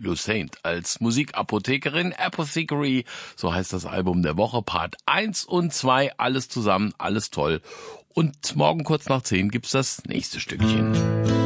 Lou Saint als Musikapothekerin, Apothecary, so heißt das Album der Woche, Part 1 und 2, alles zusammen, alles toll. Und morgen kurz nach 10 gibt's das nächste Stückchen.